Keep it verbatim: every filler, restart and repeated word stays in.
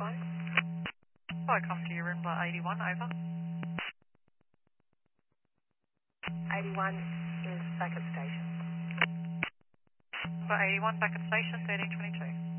fine. Oh, I come to your room by eighty-one, over. eighty-one is back at station. By eighty-one, back at station, thirteen twenty-two.